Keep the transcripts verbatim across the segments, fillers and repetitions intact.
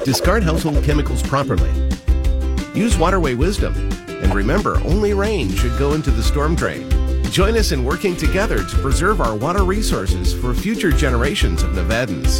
Discard household chemicals properly. Use waterway wisdom. And remember, only rain should go into the storm drain. Join us in working together to preserve our water resources for future generations of Nevadans.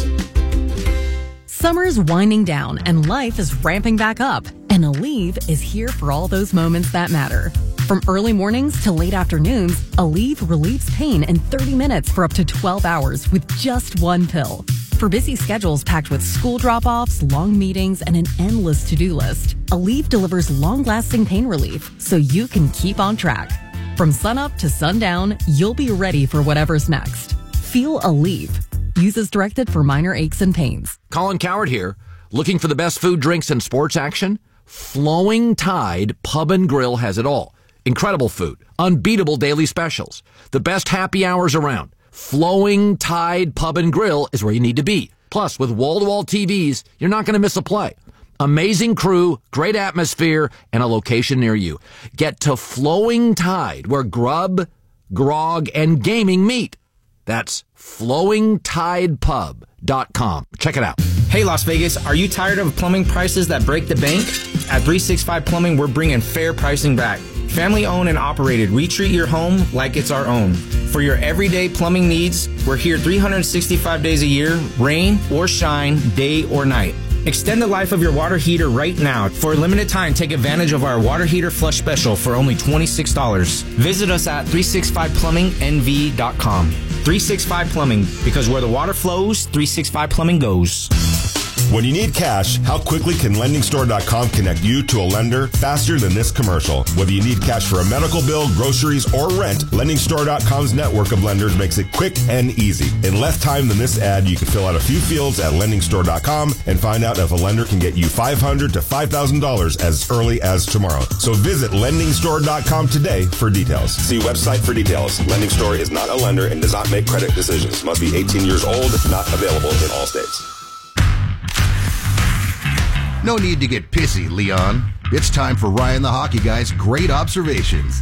Summer's winding down and life is ramping back up. And Aleve is here for all those moments that matter. From early mornings to late afternoons, Aleve relieves pain in thirty minutes for up to twelve hours with just one pill. For busy schedules packed with school drop-offs, long meetings, and an endless to-do list, Aleve delivers long-lasting pain relief so you can keep on track. From sunup to sundown, you'll be ready for whatever's next. Feel Aleve. Use as directed for minor aches and pains. Colin Coward here. Looking for the best food, drinks, and sports action? Flowing Tide Pub and Grill has it all. Incredible food, unbeatable daily specials, the best happy hours around. Flowing Tide Pub and Grill is where you need to be. Plus, with wall-to-wall T Vs, you're not going to miss a play. Amazing crew, great atmosphere, and a location near you. Get to Flowing Tide, where grub, grog, and gaming meet. That's flowing tide pub dot com. Check it out. Hey, Las Vegas, are you tired of plumbing prices that break the bank? At three sixty-five Plumbing, we're bringing fair pricing back. Family owned and operated, we treat your home like it's our own. For your everyday plumbing needs, we're here three hundred sixty-five days a year, rain or shine, day or night. Extend the life of your water heater right now. For a limited time, take advantage of our water heater flush special for only twenty-six dollars. Visit us at three sixty-five plumbing n v dot com. three sixty-five Plumbing, because where the water flows, three sixty-five Plumbing goes. When you need cash, how quickly can lending store dot com connect you to a lender faster than this commercial? Whether you need cash for a medical bill, groceries, or rent, lending store dot com's network of lenders makes it quick and easy. In less time than this ad, you can fill out a few fields at lending store dot com and find out if a lender can get you five hundred dollars to five thousand dollars as early as tomorrow. So visit lending store dot com today for details. See website for details. Lending Store is not a lender and does not make credit decisions. Must be eighteen years old, not available in all states. No need to get pissy, Leon. It's time for Ryan the Hockey Guy's Great Observations.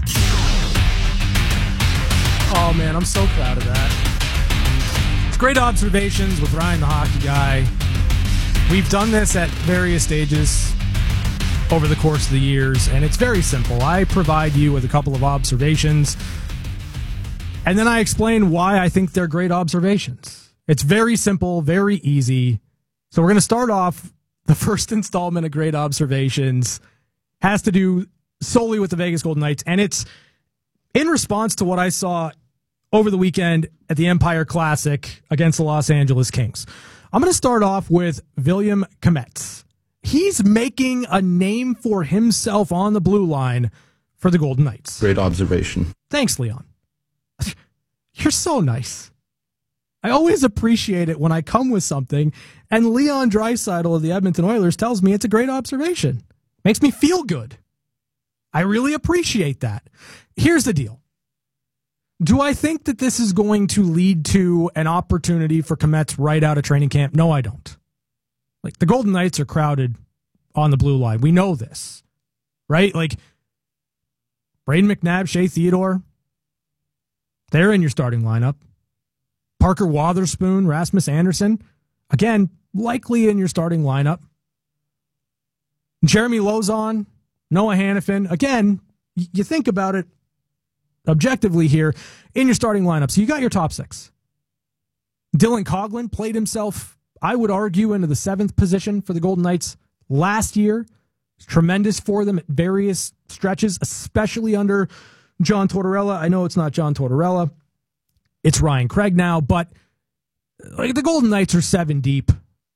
Oh, man, I'm so proud of that. It's Great Observations with Ryan the Hockey Guy. We've done this at various stages over the course of the years, and it's very simple. I provide you with a couple of observations, and then I explain why I think they're great observations. It's very simple, very easy. So we're going to start off. The first installment of Great Observations has to do solely with the Vegas Golden Knights, and it's in response to what I saw over the weekend at the Empire Classic against the Los Angeles Kings. I'm going to start off with William Kmetz. He's making a name for himself on the blue line for the Golden Knights. Great observation. Thanks, Leon. You're so nice. I always appreciate it when I come with something and Leon Draisaitl of the Edmonton Oilers tells me it's a great observation. Makes me feel good. I really appreciate that. Here's the deal. Do I think that this is going to lead to an opportunity for Kmetz right out of training camp? No, I don't. Like, the Golden Knights are crowded on the blue line. We know this, right? Like, Braden McNabb, Shea Theodore, they're in your starting lineup. Parker Wotherspoon, Rasmus Anderson, again, likely in your starting lineup. Jeremy Lauzon, Noah Hannafin, again, you think about it objectively here, in your starting lineup. So you got your top six. Dylan Coghlan played himself, I would argue, into the seventh position for the Golden Knights last year. It's tremendous for them at various stretches, especially under John Tortorella. I know it's not John Tortorella. It's Ryan Craig now, but like, the Golden Knights are seven deep.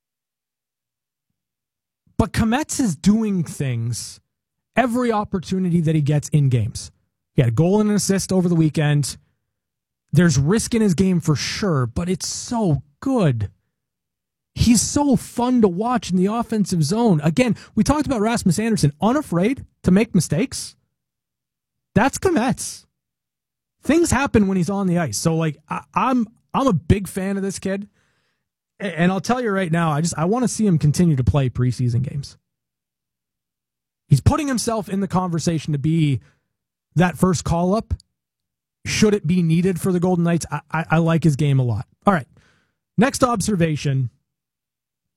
But Kmetz is doing things every opportunity that he gets in games. He had a goal and an assist over the weekend. There's risk in his game for sure, but it's so good. He's so fun to watch in the offensive zone. Again, we talked about Rasmus Anderson, unafraid to make mistakes. That's Kmetz. Things happen when he's on the ice. So, like, I, I'm I'm a big fan of this kid. And I'll tell you right now, I just I want to see him continue to play preseason games. He's putting himself in the conversation to be that first call-up. Should it be needed for the Golden Knights? I, I, I like his game a lot. All right. Next observation.